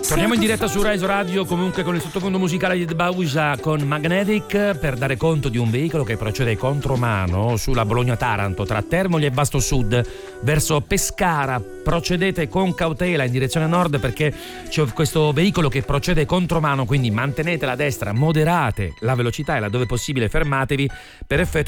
Torniamo in diretta su Rise Radio, comunque con il sottofondo musicale di The Bauja con Magnetic, per dare conto di un veicolo che procede contromano sulla Bologna-Taranto tra Termoli e Vasto Sud verso Pescara. Procedete con cautela in direzione nord perché c'è questo veicolo che procede contromano, quindi mantenete la destra, moderate la velocità e laddove possibile fermatevi per effetto